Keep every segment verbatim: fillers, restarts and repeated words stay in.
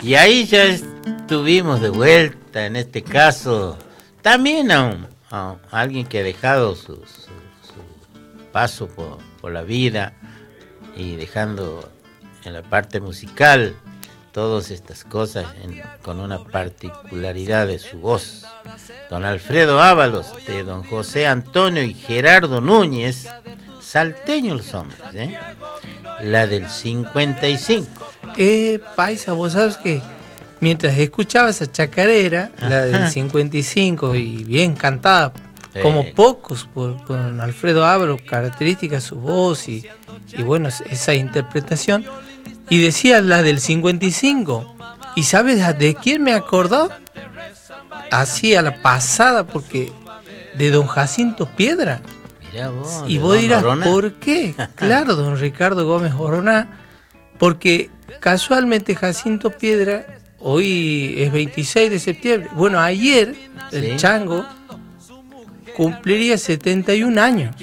Y ahí ya estuvimos de vuelta, en este caso, también a, un, a alguien que ha dejado su, su, su paso por, por la vida y dejando en la parte musical todas estas cosas en, con una particularidad de su voz. Don Alfredo Ábalos, de don José Antonio y Gerardo Núñez, salteños los hombres, ¿eh? La del cincuenta y cinco. Eh, paisa, vos sabes que mientras escuchaba esa chacarera, ajá, la del cincuenta y cinco, y bien cantada, sí, como pocos, por, por Alfredo Ábalos, característica su voz y, y bueno, esa interpretación, y decía la del cincuenta y cinco, y ¿sabes de quién me acordó? Así a la pasada, porque de don Jacinto Piedra. Mirá vos, y vos dirás, Oroná. ¿Por qué? Claro, don Ricardo Gómez Oroná, porque casualmente Jacinto Piedra, hoy es veintiséis de septiembre, bueno, ayer el ¿sí? Chango cumpliría setenta y un años,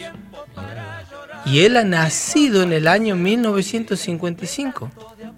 y él ha nacido en el año mil novecientos cincuenta y cinco.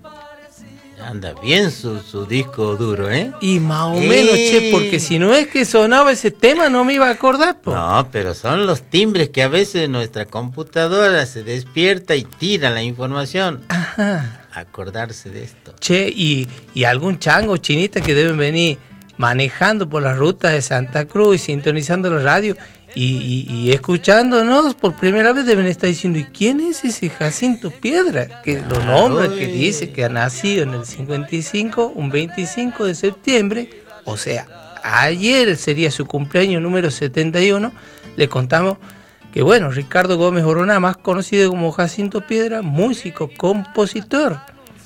Anda bien su, su disco duro, ¿eh? Y más o menos, eh. che, porque si no es que sonaba ese tema no me iba a acordar, po. No, pero son los timbres que a veces nuestra computadora se despierta y tira la información. Ajá. Acordarse de esto. Che, y, y algún chango chinita que deben venir manejando por las rutas de Santa Cruz y sintonizando la radio y, y, y escuchándonos por primera vez deben estar diciendo, ¿y quién es ese Jacinto Piedra? Que lo nombra, que dice que ha nacido en el cincuenta y cinco, un veinticinco de septiembre, o sea, ayer sería su cumpleaños número setenta y uno. Le contamos que bueno, Ricardo Gómez Oroná, más conocido como Jacinto Piedra, músico, compositor,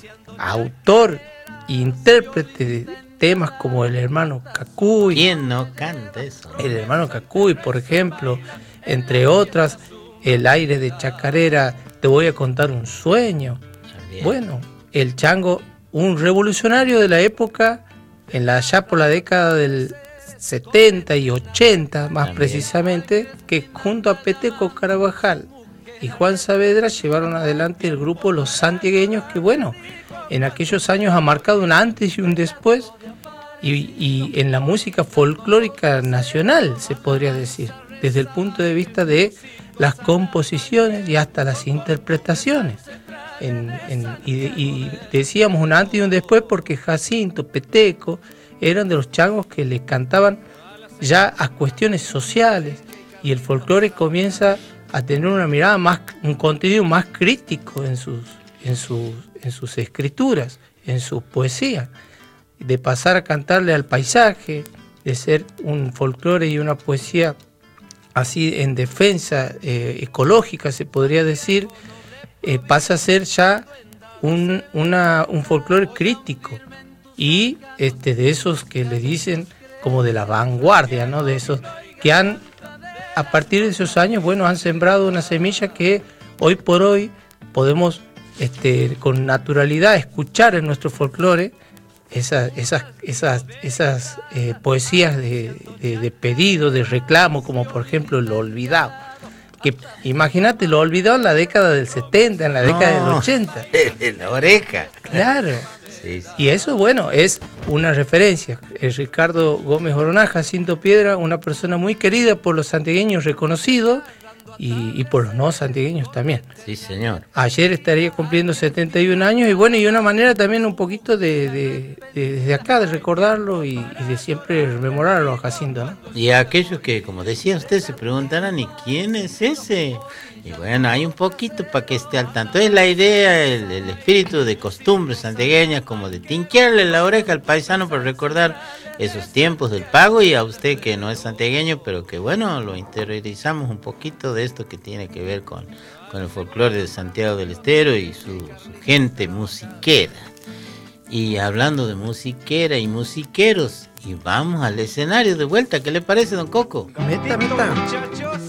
autor, intérprete de temas como El Hermano Cacuy. ¿Quién no canta eso? El Hermano Cacuy, por ejemplo, entre otras, El Aire de Chacarera, Te Voy a Contar un Sueño. También. Bueno, el Chango, un revolucionario de la época, en la, allá por la década del setenta y ochenta, más También. precisamente, que junto a Peteco Carabajal y Juan Saavedra llevaron adelante el grupo Los Santiagueños, que bueno, en aquellos años ha marcado un antes y un después, y, y en la música folclórica nacional, se podría decir, desde el punto de vista de las composiciones y hasta las interpretaciones. En, en, y, y decíamos un antes y un después porque Jacinto, Peteco, eran de los changos que le cantaban ya a cuestiones sociales, y el folclore comienza a tener una mirada más, un contenido más crítico en sus, en sus, en sus escrituras, en sus poesías, de pasar a cantarle al paisaje, de ser un folclore y una poesía así en defensa eh, ecológica, se podría decir, eh, pasa a ser ya un, una, un folclore crítico, y este, de esos que le dicen como de la vanguardia, ¿no? De esos que han, a partir de esos años, bueno, han sembrado una semilla que hoy por hoy podemos este, con naturalidad escuchar en nuestro folclore esas, esas, esas, esas eh, poesías de, de, de pedido, de reclamo, como por ejemplo Lo Olvidado. Que imagínate, Lo Olvidado en la década del setenta, en la década no, del ochenta. En la oreja. Claro. Sí, sí. Y eso, bueno, es una referencia. El Ricardo Gómez Oroná, Jacinto Piedra, una persona muy querida por los santiagueños, reconocido, y, y por los no santiagueños también. Sí, señor. Ayer estaría cumpliendo setenta y un años, y bueno, y una manera también un poquito de, de, de desde acá, de recordarlo y, y de siempre rememorarlo a Jacinto, ¿no? Y a aquellos que, como decía usted, se preguntarán, ¿y quién es ese? Y bueno, hay un poquito para que esté al tanto. Es la idea, el, el espíritu de costumbres santiagueñas, como de tinquearle la oreja al paisano para recordar esos tiempos del pago, y a usted que no es santiagueño, pero que bueno, lo interiorizamos un poquito de esto que tiene que ver con, con el folclore de Santiago del Estero y su, su gente musiquera. Y hablando de musiquera y musiqueros, y vamos al escenario de vuelta. ¿Qué le parece, don Coco? Meta, meta.